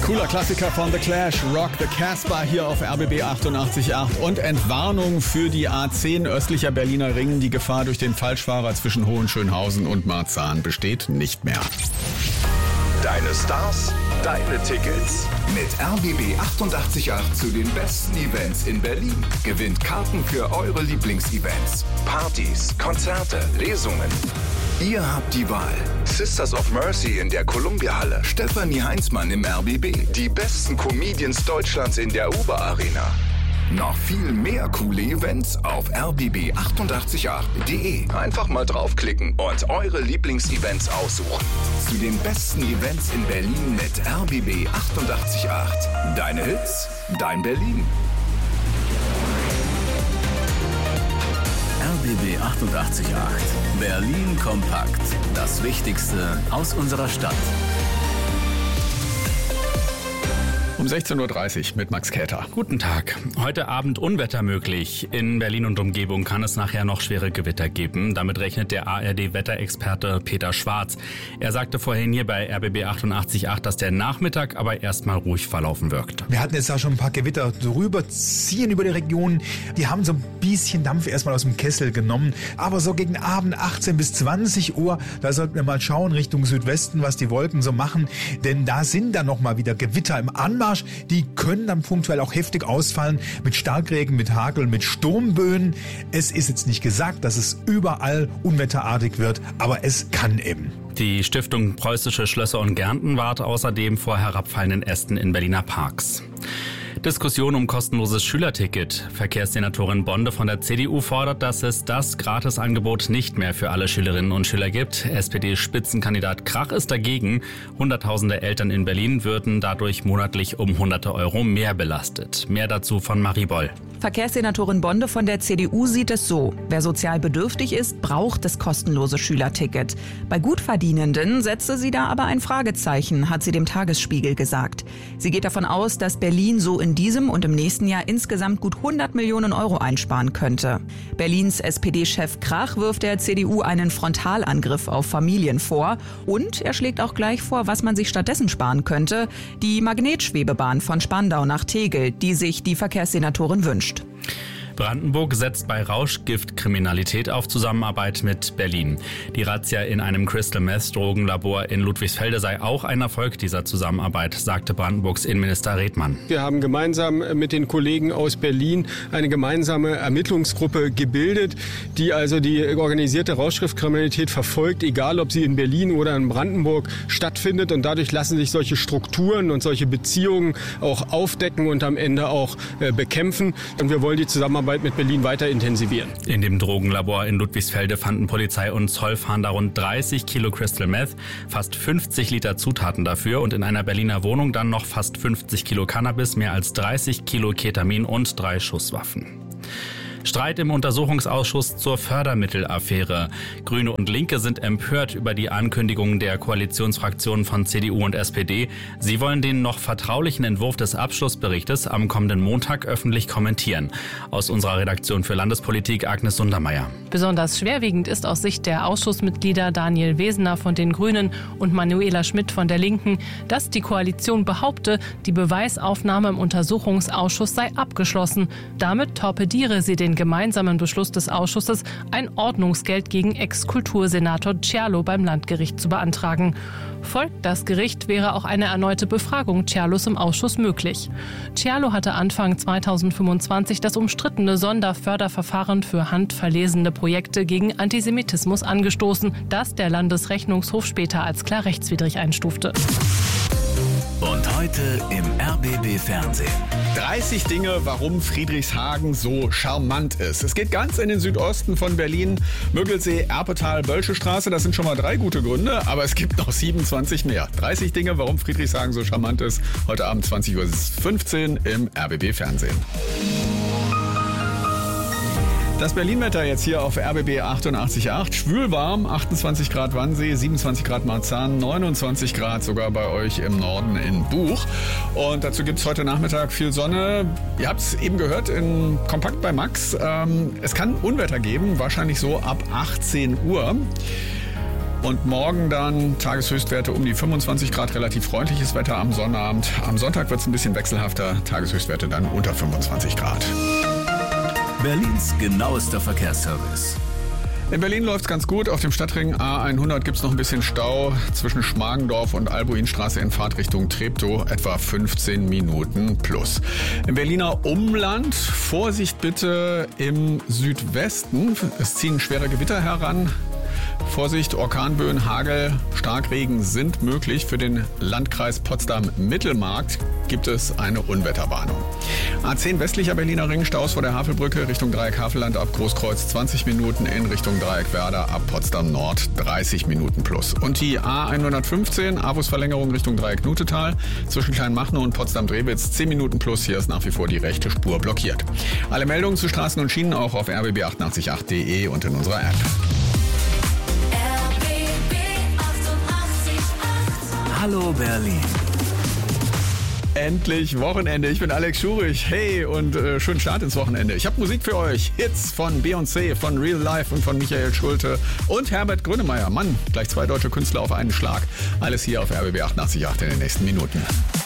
Cooler Klassiker von The Clash, Rock the Casbah hier auf RBB 88.8 und Entwarnung für die A10 östlicher Berliner Ring. Die Gefahr durch den Falschfahrer zwischen Hohenschönhausen und Marzahn besteht nicht mehr. Deine Stars, deine Tickets. Mit RBB 88.8 zu den besten Events in Berlin. Gewinnt Karten für eure Lieblingsevents. Partys, Konzerte, Lesungen. Ihr habt die Wahl. Sisters of Mercy in der Columbia-Halle. Stefanie Heinzmann im RBB. Die besten Comedians Deutschlands in der Uber-Arena. Noch viel mehr coole Events auf rbb888.de. Einfach mal draufklicken und eure Lieblingsevents aussuchen. Zu den besten Events in Berlin mit RBB 88.8. Deine Hits, dein Berlin. RBB 88.8. Berlin kompakt. Das Wichtigste aus unserer Stadt. Um 16.30 Uhr mit Max Käther. Guten Tag. Heute Abend Unwetter möglich. In Berlin und Umgebung kann es nachher noch schwere Gewitter geben. Damit rechnet der ARD-Wetterexperte Peter Schwarz. Er sagte vorhin hier bei RBB 88.8, dass der Nachmittag aber erstmal ruhig verlaufen wirkt. Wir hatten jetzt da schon ein paar Gewitter drüber ziehen über die Region. Die haben so ein bisschen Dampf erstmal aus dem Kessel genommen. Aber so gegen Abend 18 bis 20 Uhr, da sollten wir mal schauen Richtung Südwesten, was die Wolken so machen. Denn da sind dann nochmal wieder Gewitter im Anmarsch. Die können dann punktuell auch heftig ausfallen mit Starkregen, mit Hagel, mit Sturmböen. Es ist jetzt nicht gesagt, dass es überall unwetterartig wird, aber es kann eben. Die Stiftung Preußische Schlösser und Gärten warnt außerdem vor herabfallenden Ästen in Berliner Parks. Diskussion um kostenloses Schülerticket. Verkehrssenatorin Bonde von der CDU fordert, dass es das Gratisangebot nicht mehr für alle Schülerinnen und Schüler gibt. SPD-Spitzenkandidat Krach ist dagegen. Hunderttausende Eltern in Berlin würden dadurch monatlich um hunderte Euro mehr belastet. Mehr dazu von Marie Boll. Verkehrssenatorin Bonde von der CDU sieht es so. Wer sozial bedürftig ist, braucht das kostenlose Schülerticket. Bei Gutverdienenden setze sie da aber ein Fragezeichen, hat sie dem Tagesspiegel gesagt. Sie geht davon aus, dass Berlin so in diesem und im nächsten Jahr insgesamt gut 100 Millionen Euro einsparen könnte. Berlins SPD-Chef Krach wirft der CDU einen Frontalangriff auf Familien vor. Und er schlägt auch gleich vor, was man sich stattdessen sparen könnte. Die Magnetschwebebahn von Spandau nach Tegel, die sich die Verkehrssenatorin wünscht. Brandenburg setzt bei Rauschgiftkriminalität auf Zusammenarbeit mit Berlin. Die Razzia in einem Crystal-Meth-Drogenlabor in Ludwigsfelde sei auch ein Erfolg dieser Zusammenarbeit, sagte Brandenburgs Innenminister Redmann. Wir haben gemeinsam mit den Kollegen aus Berlin eine gemeinsame Ermittlungsgruppe gebildet, die also die organisierte Rauschgiftkriminalität verfolgt, egal ob sie in Berlin oder in Brandenburg stattfindet. Und dadurch lassen sich solche Strukturen und solche Beziehungen auch aufdecken und am Ende auch bekämpfen. Und wir wollen die Zusammenarbeit mit Berlin weiter intensivieren. In dem Drogenlabor in Ludwigsfelde fanden Polizei und Zollfahnder rund 30 Kilo Crystal Meth, fast 50 Liter Zutaten dafür und in einer Berliner Wohnung dann noch fast 50 Kilo Cannabis, mehr als 30 Kilo Ketamin und 3 Schusswaffen. Streit im Untersuchungsausschuss zur Fördermittelaffäre. Grüne und Linke sind empört über die Ankündigungen der Koalitionsfraktionen von CDU und SPD. Sie wollen den noch vertraulichen Entwurf des Abschlussberichtes am kommenden Montag öffentlich kommentieren. Aus unserer Redaktion für Landespolitik Agnes Sundermeier. Besonders schwerwiegend ist aus Sicht der Ausschussmitglieder Daniel Wesener von den Grünen und Manuela Schmidt von der Linken, dass die Koalition behaupte, die Beweisaufnahme im Untersuchungsausschuss sei abgeschlossen. Damit torpediere sie den gemeinsamen Beschluss des Ausschusses, ein Ordnungsgeld gegen Ex-Kultursenator Czerlo beim Landgericht zu beantragen. Folgt das Gericht, wäre auch eine erneute Befragung Czerlos im Ausschuss möglich. Czerlo hatte Anfang 2025 das umstrittene Sonderförderverfahren für handverlesene Projekte gegen Antisemitismus angestoßen, das der Landesrechnungshof später als klar rechtswidrig einstufte. Und heute im RBB Fernsehen. 30 Dinge, warum Friedrichshagen so charmant ist. Es geht ganz in den Südosten von Berlin. Müggelsee, Erpetal, Bölsche Straße. Das sind schon mal 3 gute Gründe, aber es gibt noch 27 mehr. 30 Dinge, warum Friedrichshagen so charmant ist. Heute Abend 20.15 Uhr im RBB Fernsehen. Das Berlin-Wetter jetzt hier auf RBB 88.8. Schwül warm, 28 Grad Wannsee, 27 Grad Marzahn, 29 Grad sogar bei euch im Norden in Buch. Und dazu gibt es heute Nachmittag viel Sonne. Ihr habt es eben gehört in Kompakt bei Max. Es kann Unwetter geben, wahrscheinlich so ab 18 Uhr. Und morgen dann Tageshöchstwerte um die 25 Grad, relativ freundliches Wetter am Sonnabend. Am Sonntag wird es ein bisschen wechselhafter, Tageshöchstwerte dann unter 25 Grad. Berlins genauester Verkehrsservice. In Berlin läuft es ganz gut. Auf dem Stadtring A100 gibt es noch ein bisschen Stau zwischen Schmargendorf und Albuinstraße in Fahrtrichtung Treptow, etwa 15 Minuten plus. Im Berliner Umland Vorsicht bitte im Südwesten. Es ziehen schwere Gewitter heran. Vorsicht, Orkanböen, Hagel, Starkregen sind möglich. Für den Landkreis Potsdam-Mittelmark gibt es eine Unwetterwarnung. A10 westlicher Berliner Ring, Staus vor der Havelbrücke Richtung Dreieck Havelland ab Großkreuz 20 Minuten, in Richtung Dreieck Werder ab Potsdam Nord 30 Minuten plus. Und die A115, AWUS-Verlängerung Richtung Dreieck Nutetal zwischen Kleinmachnow und Potsdam-Drewitz 10 Minuten plus. Hier ist nach wie vor die rechte Spur blockiert. Alle Meldungen zu Straßen und Schienen auch auf rbb888.de und in unserer App. Hallo Berlin. Endlich Wochenende. Ich bin Alex Schurich. Hey und schönen Start ins Wochenende. Ich habe Musik für euch. Hits von Beyoncé, von Real Life und von Michael Schulte und Herbert Grönemeyer. Mann, gleich 2 deutsche Künstler auf einen Schlag. Alles hier auf RBB 88.8 in den nächsten Minuten.